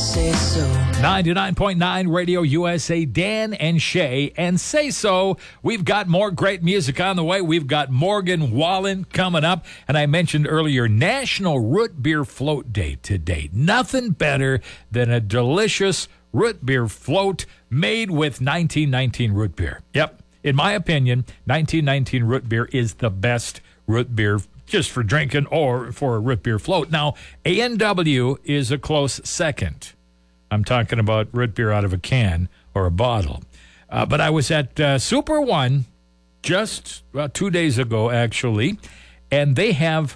say so. 99.9 Radio USA, Dan and Shay, and Say So. We've got more great music on the way. We've got Morgan Wallen coming up, and I mentioned earlier National Root Beer Float Day today. Nothing better than a delicious root beer float made with 1919 root beer. Yep, in my opinion, 1919 root beer is the best root beer just for drinking or for a root beer float. Now, A&W is a close second. I'm talking about root beer out of a can or a bottle. But I was at Super One just 2 days ago, actually, and they have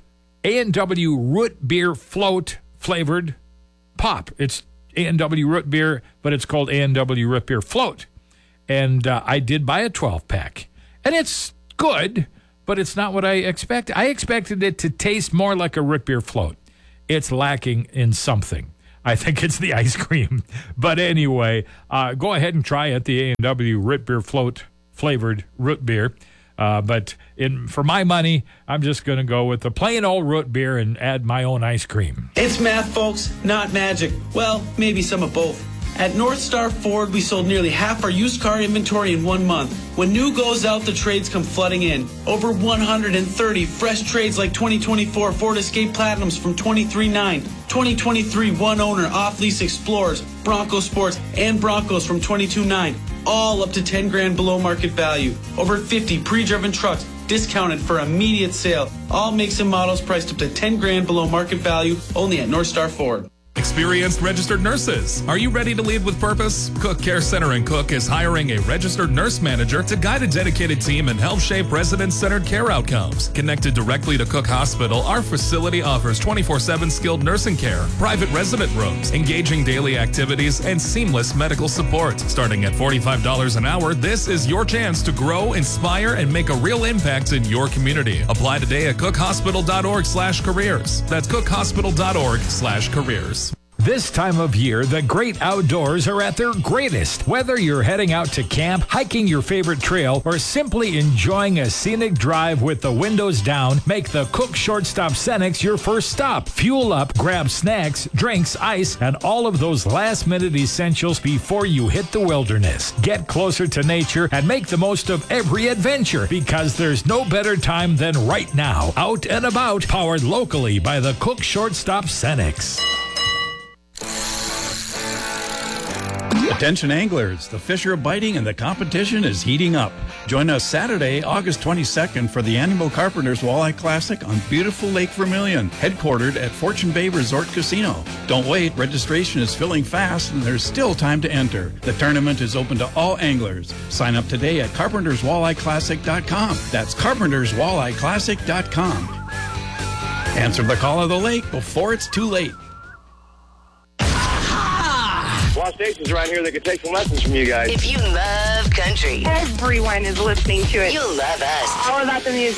A&W root beer float flavored pop. It's A&W root beer, but it's called A&W root beer float. And I did buy a 12-pack. And it's good, but it's not what I expected. I expected it to taste more like a root beer float. It's lacking in something. I think it's the ice cream. But anyway, go ahead and try it, the A&W root beer float flavored root beer. But for my money, I'm just going to go with the plain old root beer and add my own ice cream. It's math, folks, not magic. Well, maybe some of both. At North Star Ford, we sold nearly half our used car inventory in 1 month. When new goes out, the trades come flooding in. Over 130 fresh trades like 2024 Ford Escape Platinums from $23,900, 2023 one-owner off-lease Explorers, Bronco Sports, and Broncos from $22,900, all up to $10,000 below market value. Over 50 pre-driven trucks discounted for immediate sale. All makes and models priced up to $10,000 below market value, only at North Star Ford. Experienced registered nurses. Are you ready to lead with purpose? Cook Care Center in Cook is hiring a registered nurse manager to guide a dedicated team and help shape resident-centered care outcomes. Connected directly to Cook Hospital, our facility offers 24/7 skilled nursing care, private resident rooms, engaging daily activities, and seamless medical support. Starting at $45 an hour, this is your chance to grow, inspire, and make a real impact in your community. Apply today at cookhospital.org/careers. That's cookhospital.org/careers. This time of year, the great outdoors are at their greatest. Whether you're heading out to camp, hiking your favorite trail, or simply enjoying a scenic drive with the windows down, make the Cook Shortstop Cenex your first stop. Fuel up, grab snacks, drinks, ice, and all of those last-minute essentials before you hit the wilderness. Get closer to nature and make the most of every adventure, because there's no better time than right now. Out and about, powered locally by the Cook Shortstop Cenex. Attention anglers, the fish are biting and the competition is heating up. Join us Saturday, August 22nd for the annual Carpenters Walleye Classic on beautiful Lake Vermilion, headquartered at Fortune Bay Resort Casino. Don't wait, registration is filling fast and there's still time to enter. The tournament is open to all anglers. Sign up today at carpenterswalleyeclassic.com. That's carpenterswalleyeclassic.com. Answer the call of the lake before it's too late. A lot of stations around here that could take some lessons from you guys. If you love country, everyone is listening to it. You'll love us. All about the music.